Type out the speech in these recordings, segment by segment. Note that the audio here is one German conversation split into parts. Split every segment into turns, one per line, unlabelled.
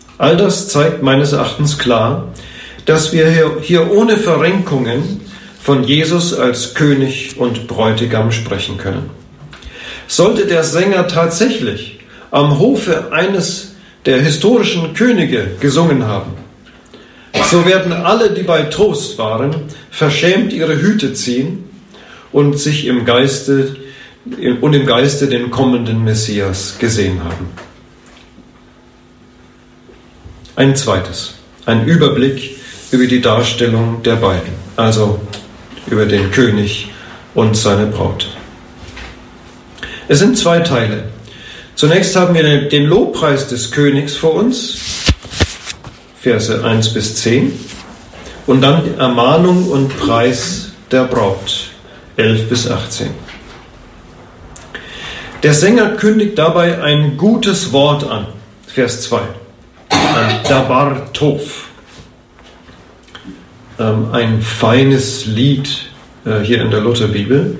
All das zeigt meines Erachtens klar, dass wir hier ohne Verrenkungen von Jesus als König und Bräutigam sprechen können. Sollte der Sänger tatsächlich am Hofe eines der historischen Könige gesungen haben, so werden alle, die bei Trost waren, verschämt ihre Hüte ziehen und sich im Geiste den kommenden Messias gesehen haben. Ein zweites, ein Überblick über die Darstellung der beiden, also über den König und seine Braut. Es sind zwei Teile. Zunächst haben wir den Lobpreis des Königs vor uns, Verse 1 bis 10, und dann die Ermahnung und Preis der Braut, 11 bis 18. Der Sänger kündigt dabei ein gutes Wort an, Vers 2, ein Dabar Tov, ein feines Lied hier in der Lutherbibel,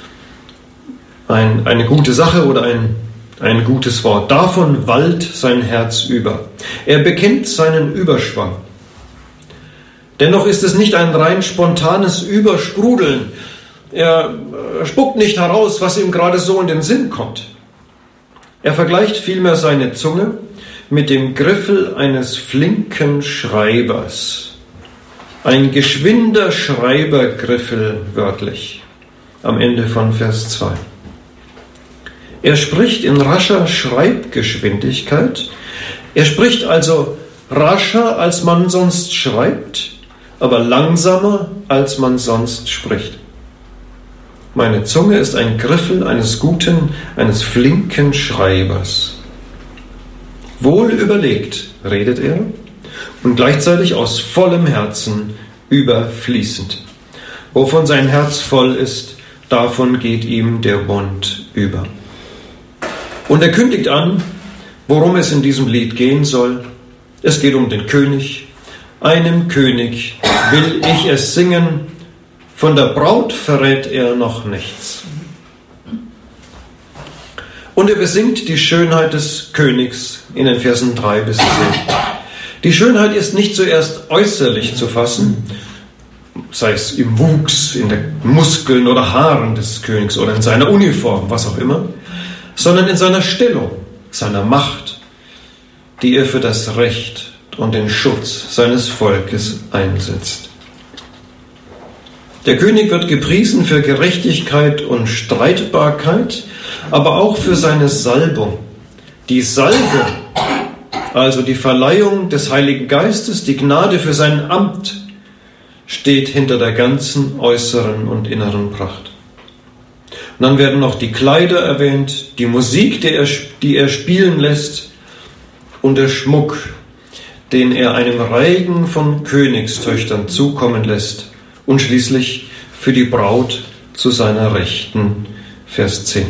eine gute Sache oder ein gutes Wort. Davon wallt sein Herz über. Er bekennt seinen Überschwang. Dennoch ist es nicht ein rein spontanes Übersprudeln. Er spuckt nicht heraus, was ihm gerade so in den Sinn kommt. Er vergleicht vielmehr seine Zunge mit dem Griffel eines flinken Schreibers. Ein geschwinder Schreibergriffel wörtlich. Am Ende von Vers 2. Er spricht in rascher Schreibgeschwindigkeit. Er spricht also rascher, als man sonst schreibt, aber langsamer, als man sonst spricht. Meine Zunge ist ein Griffel eines guten, eines flinken Schreibers. Wohl überlegt, redet er, und gleichzeitig aus vollem Herzen überfließend. Wovon sein Herz voll ist, davon geht ihm der Mund über. Und er kündigt an, worum es in diesem Lied gehen soll. Es geht um den König. Einem König will ich es singen. Von der Braut verrät er noch nichts. Und er besingt die Schönheit des Königs in den Versen 3 bis 10. Die Schönheit ist nicht zuerst äußerlich zu fassen, sei es im Wuchs, in den Muskeln oder Haaren des Königs oder in seiner Uniform, was auch immer, sondern in seiner Stellung, seiner Macht, die er für das Recht und den Schutz seines Volkes einsetzt. Der König wird gepriesen für Gerechtigkeit und Streitbarkeit, aber auch für seine Salbung. Die Salbung, also die Verleihung des Heiligen Geistes, die Gnade für sein Amt, steht hinter der ganzen äußeren und inneren Pracht. Und dann werden noch die Kleider erwähnt, die Musik, die er spielen lässt, und der Schmuck, den er einem Reigen von Königstöchtern zukommen lässt, und schließlich für die Braut zu seiner Rechten, Vers 10.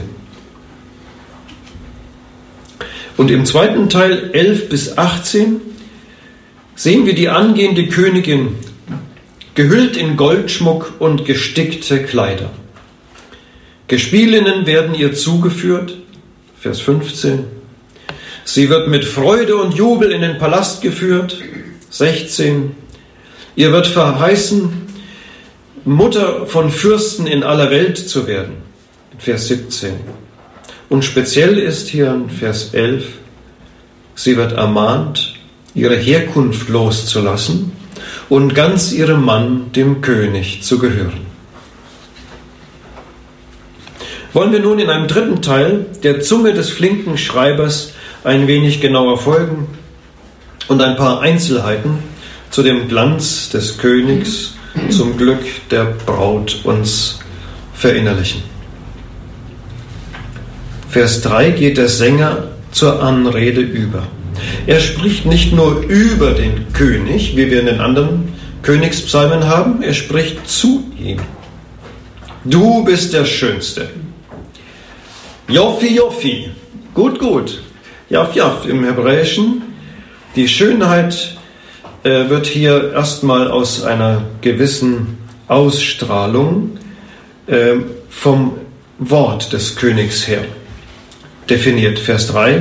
Und im zweiten Teil 11 bis 18 sehen wir die angehende Königin, gehüllt in Goldschmuck und gestickte Kleider. Gespielinnen werden ihr zugeführt, Vers 15. Sie wird mit Freude und Jubel in den Palast geführt, 16. Ihr wird verheißen, Mutter von Fürsten in aller Welt zu werden, Vers 17. Und speziell ist hier in Vers 11, sie wird ermahnt, ihre Herkunft loszulassen und ganz ihrem Mann, dem König, zu gehören. Wollen wir nun in einem dritten Teil der Zunge des flinken Schreibers ein wenig genauer folgen und ein paar Einzelheiten zu dem Glanz des Königs, zum Glück der Braut uns verinnerlichen. Vers 3 geht der Sänger zur Anrede über. Er spricht nicht nur über den König, wie wir in den anderen Königspsalmen haben, er spricht zu ihm. Du bist der Schönste. Joffi, Joffi. Gut, gut. Jaff, Jaff im Hebräischen. Die Schönheit wird hier erstmal aus einer gewissen Ausstrahlung vom Wort des Königs her definiert. Vers 3.